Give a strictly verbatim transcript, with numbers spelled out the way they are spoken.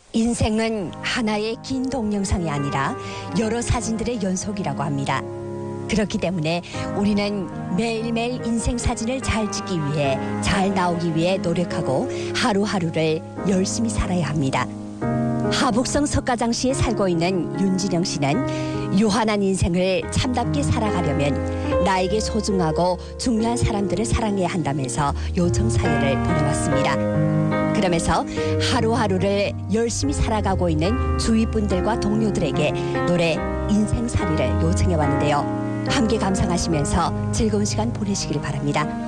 인생은 하나의 긴 동영상이 아니라 여러 사진들의 연속이라고 합니다. 그렇기 때문에 우리는 매일매일 인생 사진을 잘 찍기 위해, 잘 나오기 위해 노력하고 하루하루를 열심히 살아야 합니다. 하북성 석가장시에 살고 있는 윤진영 씨는 유한한 인생을 참답게 살아가려면 나에게 소중하고 중요한 사람들을 사랑해야 한다면서 요청 사연을 보내왔습니다. 그러면서 하루하루를 열심히 살아가고 있는 주위 분들과 동료들에게 노래 인생살이를 요청해 왔는데요. 함께 감상하시면서 즐거운 시간 보내시길 바랍니다.